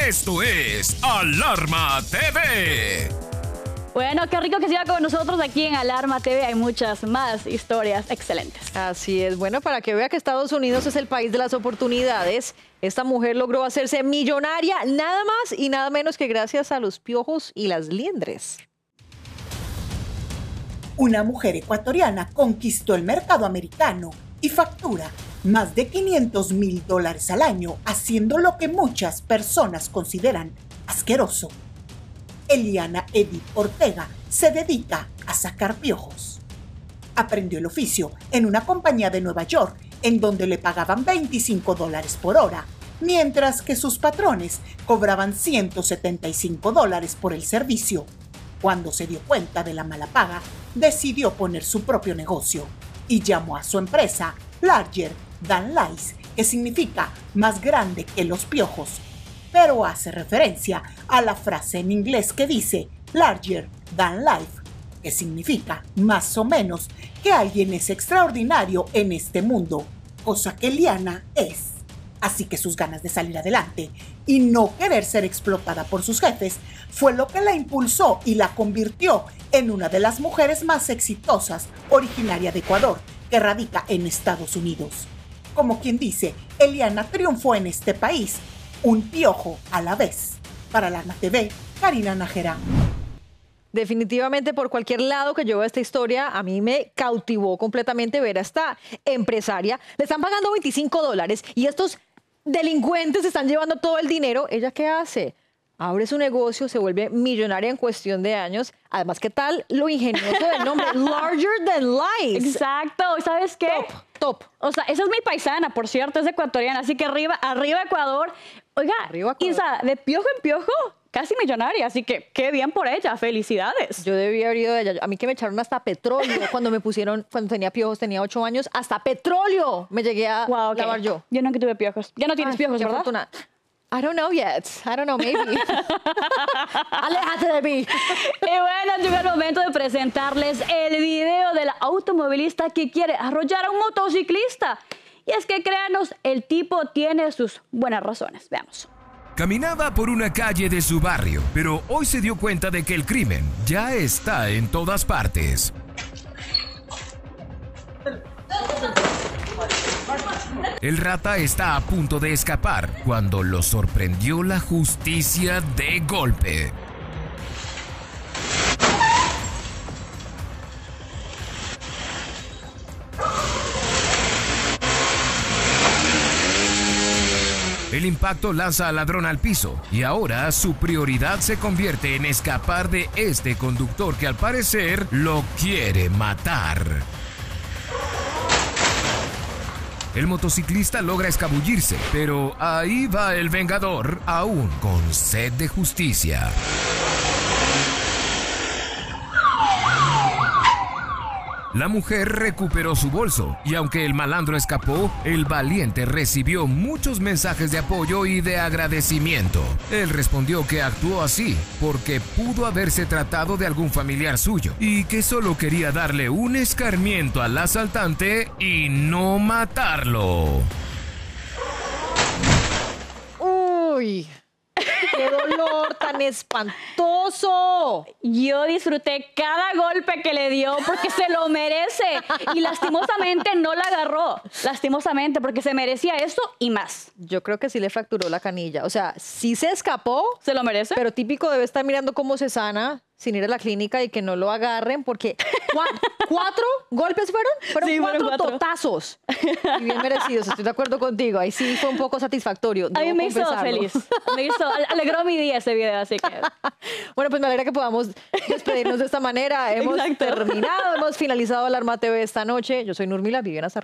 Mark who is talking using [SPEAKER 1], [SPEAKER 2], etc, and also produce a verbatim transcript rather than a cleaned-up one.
[SPEAKER 1] Esto es Alarma T V.
[SPEAKER 2] Bueno, qué rico que siga con nosotros aquí en Alarma T V. Hay muchas más historias excelentes.
[SPEAKER 3] Así es. Bueno, para que vea que Estados Unidos es el país de las oportunidades, esta mujer logró hacerse millonaria nada más y nada menos que gracias a los piojos y las liendres.
[SPEAKER 4] Una mujer ecuatoriana conquistó el mercado americano y factura más de quinientos mil dólares al año haciendo lo que muchas personas consideran asqueroso. Eliana Edith Ortega se dedica a sacar piojos. Aprendió el oficio en una compañía de Nueva York en donde le pagaban veinticinco dólares por hora, mientras que sus patrones cobraban ciento setenta y cinco dólares por el servicio. Cuando se dio cuenta de la mala paga, decidió poner su propio negocio y llamó a su empresa Larger Than Lice, que significa más grande que los piojos, pero hace referencia a la frase en inglés que dice Larger Than Life, que significa más o menos que alguien es extraordinario en este mundo, cosa que Eliana es. Así que sus ganas de salir adelante y no querer ser explotada por sus jefes fue lo que la impulsó y la convirtió en una de las mujeres más exitosas originaria de Ecuador, que radica en Estados Unidos. Como quien dice, Eliana triunfó en este país, un piojo a la vez. Para Alarma T V, Karina Nájera.
[SPEAKER 3] Definitivamente, por cualquier lado que yo vea esta historia, a mí me cautivó completamente ver a esta empresaria. Le están pagando veinticinco dólares y estos delincuentes están llevando todo el dinero. ¿Ella qué hace? Abre su negocio, se vuelve millonaria en cuestión de años. Además, ¿qué tal lo ingenioso del nombre? Larger Than Life.
[SPEAKER 2] Exacto. ¿Sabes qué?
[SPEAKER 3] Top, top.
[SPEAKER 2] O sea, esa es mi paisana, por cierto, es ecuatoriana. Así que arriba, arriba Ecuador. Oiga,
[SPEAKER 3] Arriba Ecuador.
[SPEAKER 2] Isa, de piojo en piojo, casi millonaria. Así que qué bien por ella. Felicidades.
[SPEAKER 3] Yo debí haber ido de allá. A mí que me echaron hasta petróleo cuando me pusieron, cuando tenía piojos, tenía ocho años. Hasta petróleo me llegué a
[SPEAKER 2] Wow, okay.
[SPEAKER 3] lavar yo.
[SPEAKER 2] Yo nunca tuve piojos. Ya no tienes
[SPEAKER 3] Ay,
[SPEAKER 2] piojos,
[SPEAKER 3] qué
[SPEAKER 2] ¿verdad?
[SPEAKER 3] afortunada. I don't know yet. I don't know, maybe. Aléjate de mí.
[SPEAKER 2] Y bueno, llega el momento de presentarles el video del automovilista que quiere arrollar a un motociclista. Y es que créanos, el tipo tiene sus buenas razones. Veamos.
[SPEAKER 1] Caminaba por una calle de su barrio, pero hoy se dio cuenta de que el crimen ya está en todas partes. El rata está a punto de escapar cuando lo sorprendió la justicia de golpe. El impacto lanza al ladrón al piso y ahora su prioridad se convierte en escapar de este conductor que al parecer lo quiere matar. El motociclista logra escabullirse, pero ahí va el vengador, aún con sed de justicia. La mujer recuperó su bolso y aunque el malandro escapó, el valiente recibió muchos mensajes de apoyo y de agradecimiento. Él respondió que actuó así porque pudo haberse tratado de algún familiar suyo y que solo quería darle un escarmiento al asaltante y no matarlo.
[SPEAKER 3] Uy, qué dolor tan espantoso.
[SPEAKER 2] Yo disfruté cada golpe que le dio porque se lo merece. Y lastimosamente no la agarró. Lastimosamente porque se merecía eso y más.
[SPEAKER 3] Yo creo que sí le fracturó la canilla. O sea, sí se escapó.
[SPEAKER 2] ¿Se lo merece?
[SPEAKER 3] Pero típico debe estar mirando cómo se sana sin ir a la clínica y que no lo agarren porque ¿cuatro golpes fueron? Fueron
[SPEAKER 2] Sí,
[SPEAKER 3] cuatro,
[SPEAKER 2] fueron cuatro
[SPEAKER 3] totazos. Y bien merecidos, estoy de acuerdo contigo. Ahí sí fue un poco satisfactorio.
[SPEAKER 2] A mí
[SPEAKER 3] debo
[SPEAKER 2] me hizo
[SPEAKER 3] confesarlo.
[SPEAKER 2] feliz. Me hizo, alegró mi día ese video, así que...
[SPEAKER 3] Bueno, pues me alegra que podamos despedirnos de esta manera. Hemos
[SPEAKER 2] Exacto.
[SPEAKER 3] terminado, hemos finalizado Alarma T V esta noche. Yo soy Nurmila Viviana Sarra.